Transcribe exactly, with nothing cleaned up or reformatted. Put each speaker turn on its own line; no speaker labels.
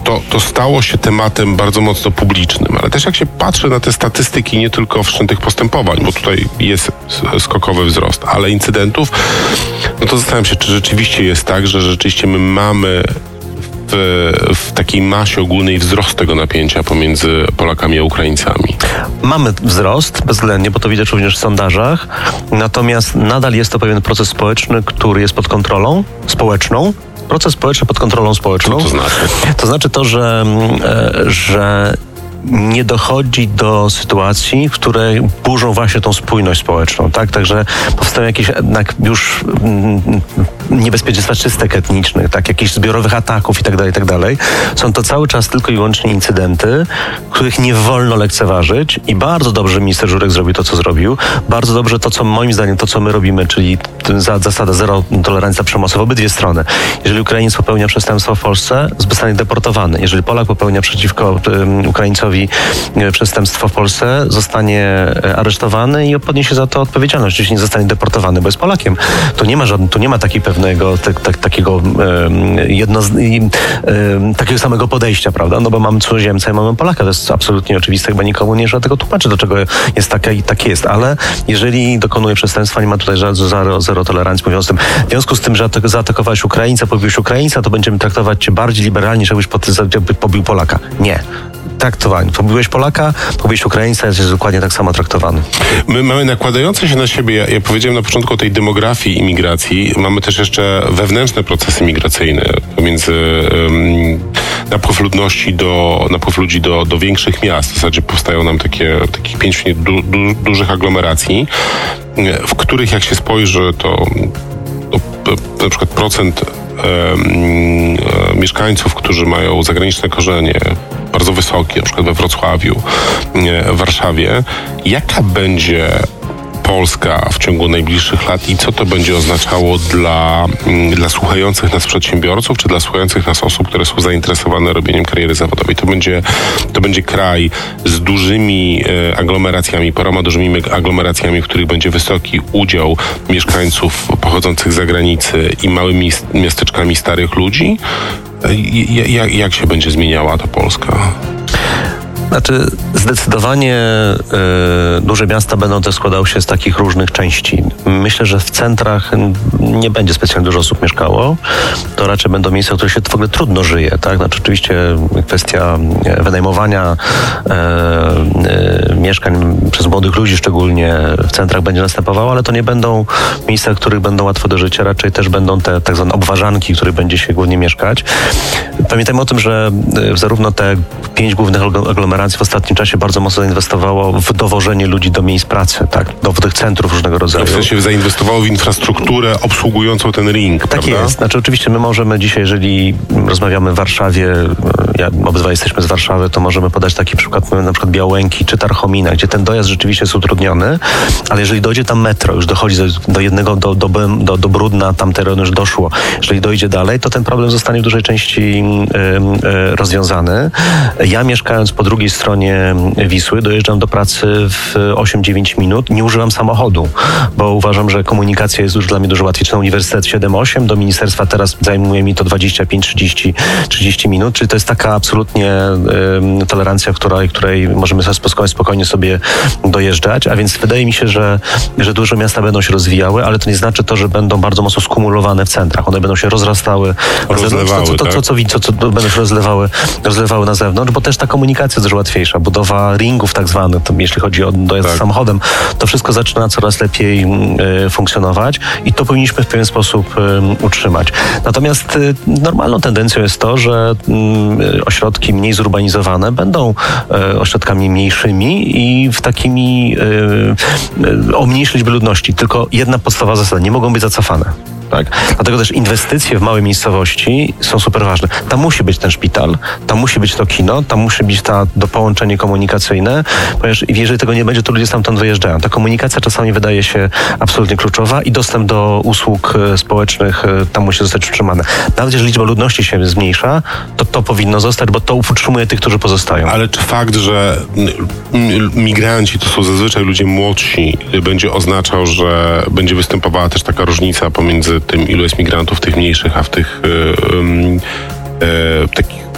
to, to stało się tematem bardzo mocno publicznym, ale też jak się patrzy na te statystyki nie tylko wszczętych postępowań, bo tutaj jest skokowy wzrost, ale incydentów, no to zastanawiam się, czy rzeczywiście jest tak, że rzeczywiście my mamy w, w takiej masie ogólnej wzrost tego napięcia pomiędzy Polakami a Ukraińcami.
Mamy wzrost, bezwzględnie, bo to widać również w sondażach, natomiast nadal jest to pewien proces społeczny, który jest pod kontrolą społeczną. Proces społeczny pod kontrolą społeczną.
Co to znaczy?
To znaczy to, że, że nie dochodzi do sytuacji, w której burzą właśnie tą spójność społeczną, tak? Także powstają jakieś jednak już niebezpieczeństwa czystek etnicznych, tak? Jakichś zbiorowych ataków i tak dalej, i tak dalej. Są to cały czas tylko i wyłącznie incydenty, których nie wolno lekceważyć i bardzo dobrze, że minister Żurek zrobił to, co zrobił. Bardzo dobrze to, co moim zdaniem, to, co my robimy, czyli zasada zero tolerancji za przemoc w obydwie strony. Jeżeli Ukrainiec popełnia przestępstwo w Polsce, zostanie deportowany. Jeżeli Polak popełnia przeciwko Ukraińcowi przestępstwo w Polsce, zostanie aresztowany i podniesie za to odpowiedzialność. Oczywiście nie zostanie deportowany, bo jest Polakiem. Tu nie ma żadnego, tu nie ma takiej pewnego tak, tak, takiego jedno, takiego samego podejścia, prawda? No bo mamy cudzoziemca i mamy Polaka. To jest absolutnie oczywiste. Chyba nikomu nie trzeba tego tłumaczyć, do czego jest taka i tak jest. Ale jeżeli dokonuje przestępstwa, nie ma tutaj zero, zero tolerancji, mówiąc tym. W związku z tym, że zaatakowałeś Ukraińca, pobiłeś Ukraińca, to będziemy traktować cię bardziej liberalnie, niż jakbyś pobił Polaka. Nie. Traktowani. Pobiłeś Polaka, pobiłeś Ukraińca, jest dokładnie tak samo traktowany.
My mamy nakładające się na siebie, ja, ja powiedziałem na początku o tej demografii i migracji, mamy też jeszcze wewnętrzne procesy migracyjne pomiędzy um, napływ ludności do, napływ ludzi do, do większych miast. W zasadzie powstają nam takie, takich pięć du, du, dużych aglomeracji, w których jak się spojrzy, to, to na przykład procent um, mieszkańców, którzy mają zagraniczne korzenie, bardzo wysoki, na przykład we Wrocławiu, w Warszawie. Jaka będzie Polska w ciągu najbliższych lat i co to będzie oznaczało dla, dla słuchających nas przedsiębiorców, czy dla słuchających nas osób, które są zainteresowane robieniem kariery zawodowej? To będzie, to będzie kraj z dużymi e, aglomeracjami, paroma dużymi aglomeracjami, w których będzie wysoki udział mieszkańców pochodzących z zagranicy i małymi miasteczkami starych ludzi. Jak, jak się będzie zmieniała ta Polska?
Znaczy, zdecydowanie y, duże miasta będą też składały się z takich różnych części. Myślę, że w centrach nie będzie specjalnie dużo osób mieszkało. To raczej będą miejsca, w których się w ogóle trudno żyje, tak? Znaczy, oczywiście kwestia wynajmowania e, e, mieszkań przez młodych ludzi szczególnie w centrach będzie następowała, ale to nie będą miejsca, w których będą łatwo do życia. Raczej też będą te tak zwane obwarzanki, w których będzie się głównie mieszkać. Pamiętajmy o tym, że zarówno te pięć głównych aglomeracji w ostatnim czasie bardzo mocno zainwestowało w dowożenie ludzi do miejsc pracy, tak, do tych centrów różnego rodzaju.
W sensie zainwestowało w infrastrukturę obsługującą ten ring,
tak
prawda?
jest. Znaczy oczywiście my możemy dzisiaj, jeżeli rozmawiamy w Warszawie, ja, obydwaj jesteśmy z Warszawy, to możemy podać taki przykład, na przykład Białęki czy Tarchomina, gdzie ten dojazd rzeczywiście jest utrudniony, ale jeżeli dojdzie tam metro, już dochodzi do, do jednego, do, do, do, do Brudna, tam teren już doszło, jeżeli dojdzie dalej, to ten problem zostanie w dużej części y, y, rozwiązany. Ja mieszkając po drugiej stronie Wisły, dojeżdżam do pracy w osiem dziewięć minut, nie używam samochodu, bo uważam, że komunikacja jest już dla mnie dużo łatwiejsza. Uniwersytet siedem osiem, do ministerstwa teraz zajmuje mi to dwadzieścia pięć trzydzieści, trzydzieści minut, czyli to jest taka absolutnie y, tolerancja, której, której możemy sobie spokojnie, spokojnie sobie dojeżdżać, a więc wydaje mi się, że, że duże miasta będą się rozwijały, ale to nie znaczy to, że będą bardzo mocno skumulowane w centrach. One będą się rozrastały,
rozlewały,
to, to,
tak?
to, co, co, co, co będą się rozlewały, rozlewały na zewnątrz, bo też ta komunikacja jest dużo łatwiejsza. Budowa ringów tak zwanych, to jeśli chodzi o dojazd tak. samochodem, to wszystko zaczyna coraz lepiej y, funkcjonować i to powinniśmy w pewien sposób y, utrzymać. Natomiast y, normalną tendencją jest to, że y, ośrodki mniej zurbanizowane będą y, ośrodkami mniejszymi i w takimi y, y, o mniejszej liczbie ludności. Tylko jedna podstawowa zasada, nie mogą być zacofane. Tak? Dlatego też inwestycje w małej miejscowości są super ważne. Tam musi być ten szpital, tam musi być to kino, tam musi być ta, to połączenie komunikacyjne, ponieważ jeżeli tego nie będzie, to ludzie stamtąd wyjeżdżają. Ta komunikacja czasami wydaje się absolutnie kluczowa i dostęp do usług społecznych tam musi zostać utrzymany. Nawet jeżeli liczba ludności się zmniejsza, to to powinno zostać, bo to utrzymuje tych, którzy pozostają.
Ale czy fakt, że migranci to są zazwyczaj ludzie młodsi, będzie oznaczał, że będzie występowała też taka różnica pomiędzy tym, ilu jest migrantów, tych mniejszych, a w tych yy, yy, takich